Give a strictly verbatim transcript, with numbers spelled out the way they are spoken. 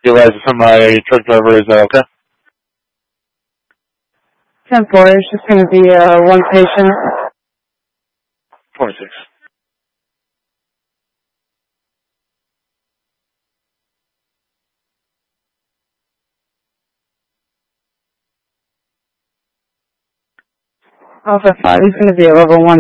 Eliza from my truck driver. Is that okay? ten four, it's just going to be uh, one patient. twenty-six. Alpha five, he's going to be a level one